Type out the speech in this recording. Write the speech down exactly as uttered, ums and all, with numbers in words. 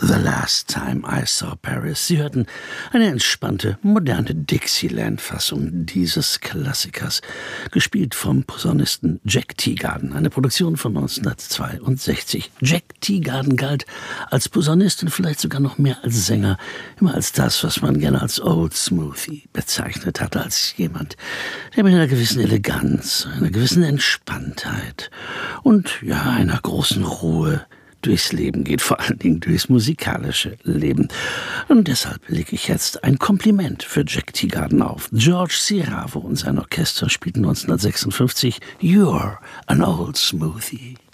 The Last Time I Saw Paris. Sie hörten eine entspannte, moderne Dixieland-Fassung dieses Klassikers, gespielt vom Posaunisten Jack Teagarden, eine Produktion von neunzehnhundertzweiundsechzig. Jack Teagarden galt als Posaunist und vielleicht sogar noch mehr als Sänger, immer als das, was man gerne als Old Smoothie bezeichnet hatte, als jemand, der mit einer gewissen Eleganz, einer gewissen Entspanntheit und ja, einer großen Ruhe durchs Leben geht, vor allen Dingen durchs musikalische Leben. Und deshalb lege ich jetzt ein Kompliment für Jack Teagarden auf. George Siravo und sein Orchester spielten neunzehnhundertsechsundfünfzig You're an Old Smoothie.